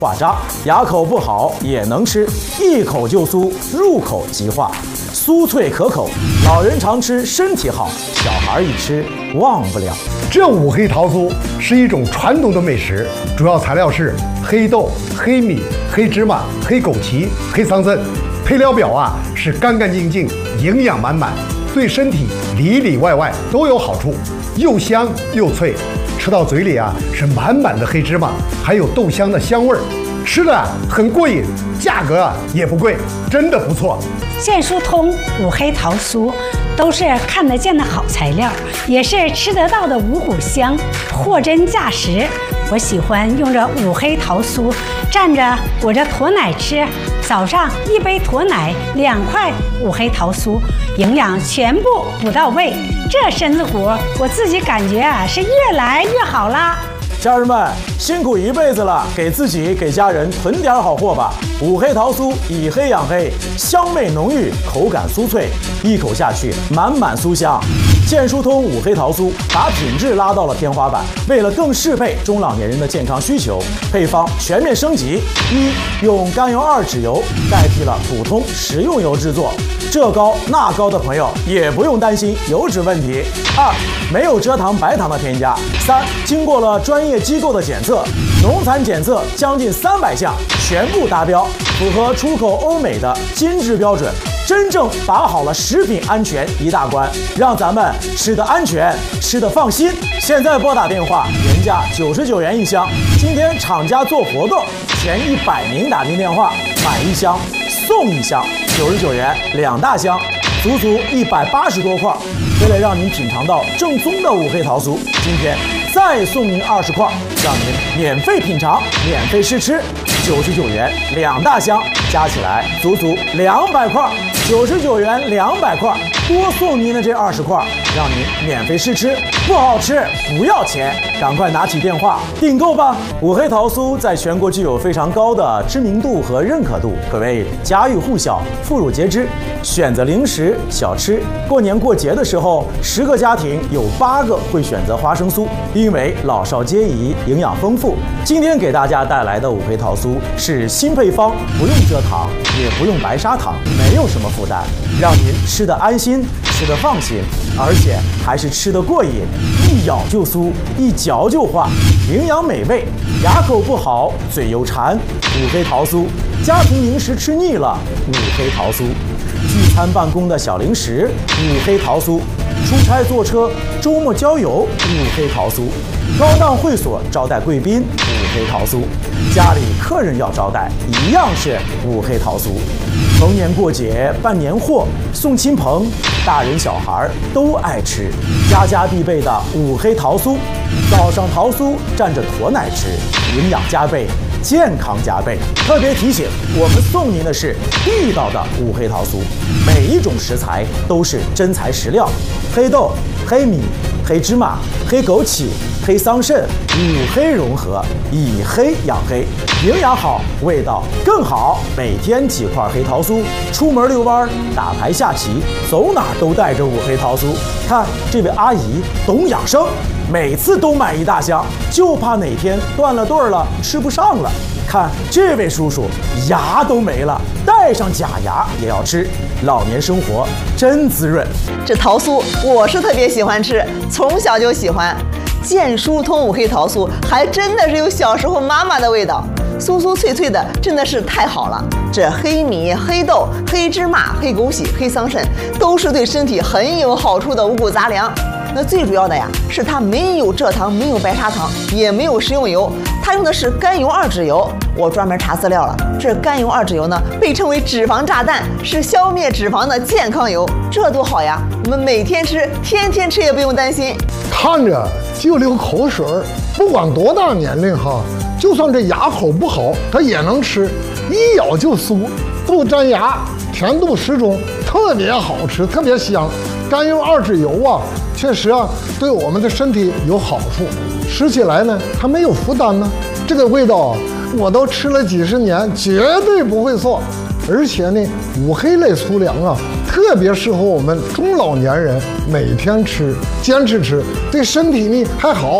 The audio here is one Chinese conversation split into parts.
化渣，牙口不好也能吃，一口就酥，入口即化，酥脆可口。老人常吃身体好，小孩一吃忘不了。 这五黑桃酥是一种传统的美食，主要材料是黑豆、黑米、黑芝麻、黑枸杞、黑桑葚，配料表是干干净净，营养满满，对身体里里外外都有好处，又香又脆。吃到嘴里是满满的黑芝麻，还有豆香的香味儿，吃的很过瘾，价格也不贵，真的不错。 健疏通五黑桃酥都是看得见的好材料，也是吃得到的五谷香，货真价实。我喜欢用这五黑桃酥蘸着裹着驼奶吃，早上一杯驼奶，2块五黑桃酥，营养全部补到位。这身子骨我自己感觉是越来越好啦。 家人们辛苦一辈子了，给自己给家人囤点好货吧。五黑桃酥以黑养黑，香味浓郁，口感酥脆，一口下去满满酥香。健疏通五黑桃酥把品质拉到了天花板，为了更适配中老年人的健康需求，配方全面升级：一，用甘油2脂油代替了普通食用油制作，这高那高的朋友也不用担心油脂问题。2，没有蔗糖白糖的添加。3，经过了专业机构的检测，农残检测将近300项，全部达标，符合出口欧美的金质标准，真正把好了食品安全一大关，让咱们吃得安全，吃得放心。现在拨打电话，原价99元一箱，今天厂家做活动，前100名打进电话买1箱送1箱，99元2大箱，足足180多块。为了让您品尝到正宗的五黑桃酥，今天再送您20块，让您免费品尝，免费试吃，99元2大箱，加起来足足200块，99元200块，多送您的这20块，让您免费试吃，不好吃不要钱，赶快拿起电话订购吧！五黑桃酥在全国具有非常高的知名度和认可度，可谓家喻户晓、妇孺皆知。选择零食小吃，过年过节的时候，10个家庭有8个会选择花生酥，因为老少皆宜，营养丰富。今天给大家带来的五黑桃酥是新配方，不用蔗糖，也不用白砂糖，没有什么负担，让您吃得安心，吃得放心，而且还是吃得过瘾，一咬就酥，一嚼就化，营养美味。牙口不好，嘴又馋，五黑桃酥。家庭零食吃腻了，五黑桃酥。聚餐办公的小零食，五黑桃酥；出差坐车、周末郊游，五黑桃酥；高档会所招待贵宾，五黑桃酥；家里客人要招待，一样是五黑桃酥。逢年过节办年货、送亲朋，大人小孩都爱吃，家家必备的五黑桃酥。早上桃酥蘸着驼奶吃，营养加倍，健康加倍。特别提醒，我们送您的是地道的五黑桃酥，每一种食材都是真材实料，黑豆、黑米、黑芝麻、黑枸杞、黑桑葚，五黑融合，以黑养黑，营养好，味道更好。每天几块黑桃酥，出门遛弯、打牌下棋，走哪都带着五黑桃酥。看这位阿姨懂养生，每次都买1大箱，就怕哪天断了顿了，吃不上了。看这位叔叔牙都没了，带上假牙也要吃，老年生活真滋润。 这桃酥我是特别喜欢吃，从小就喜欢。健疏通五黑桃酥还真的是有小时候妈妈的味道，酥酥脆脆的，真的是太好了。这黑米、黑豆、黑芝麻、黑枸杞、黑桑葚都是对身体很有好处的五谷杂粮。那最主要的是它没有蔗糖，没有白砂糖，也没有食用油，它用的是甘油2脂油。我专门查资料了，这甘油2脂油呢，被称为脂肪炸弹，是消灭脂肪的健康油，这多好呀！我们每天吃，天天吃也不用担心。 看着就流口水，不管多大年龄就算这牙口不好，它也能吃，一咬就酥，不粘牙，甜度适中，特别好吃，特别香。甘油2脂油确实对我们的身体有好处，吃起来呢还没有负担呢。这个味道我都吃了几十年，绝对不会错。而且呢，五黑类粗粮特别适合我们中老年人每天吃，坚持吃，对身体呢还好。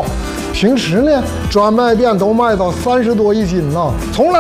平时呢专卖店都卖到30多一斤呢，从来